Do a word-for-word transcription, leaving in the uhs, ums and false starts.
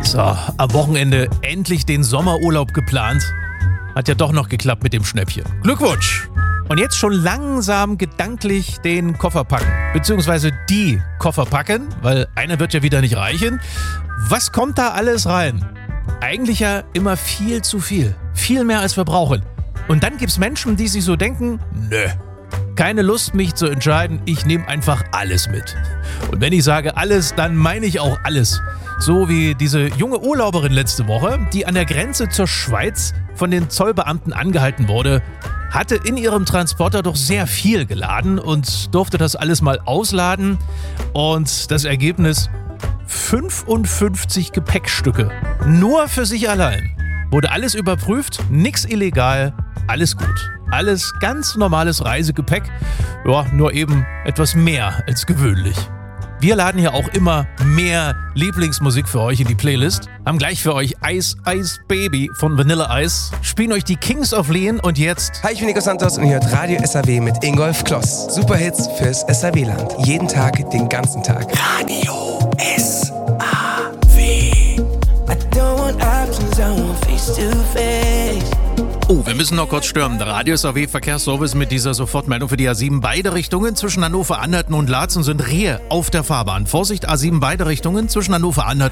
So, am Wochenende endlich den Sommerurlaub geplant. Hat ja doch noch geklappt mit dem Schnäppchen. Glückwunsch! Und jetzt schon langsam gedanklich den Koffer packen. Beziehungsweise die Koffer packen, weil einer wird ja wieder nicht reichen. Was kommt da alles rein? Eigentlich ja immer viel zu viel. Viel mehr als wir brauchen. Und dann gibt's Menschen, die sich so denken, nö, keine Lust mich zu entscheiden, ich nehme einfach alles mit. Und wenn ich sage alles, dann meine ich auch alles. So wie diese junge Urlauberin letzte Woche, die an der Grenze zur Schweiz von den Zollbeamten angehalten wurde, hatte in ihrem Transporter doch sehr viel geladen und durfte das alles mal ausladen. Und das Ergebnis: fünfundfünfzig Gepäckstücke. Nur für sich allein. Wurde alles überprüft, nix illegal, alles gut. Alles ganz normales Reisegepäck, ja, nur eben etwas mehr als gewöhnlich. Wir laden hier auch immer mehr Lieblingsmusik für euch in die Playlist. Haben gleich für euch Ice Ice Baby von Vanilla Ice. Spielen euch die Kings of Leon und jetzt... Hi, ich bin Nico Santos und ihr hört Radio S A W mit Ingolf Kloss. Superhits fürs S A W-Land. Jeden Tag, den ganzen Tag. Radio S A W. I don't want options, I want face to face. Oh, wir müssen noch kurz stürmen. Der Radio S A W Verkehrsservice mit dieser Sofortmeldung für die A sieben. Beide Richtungen zwischen Hannover, Anhalten und Laatzen sind Rehe auf der Fahrbahn. Vorsicht, A sieben beide Richtungen zwischen Hannover, Anhalten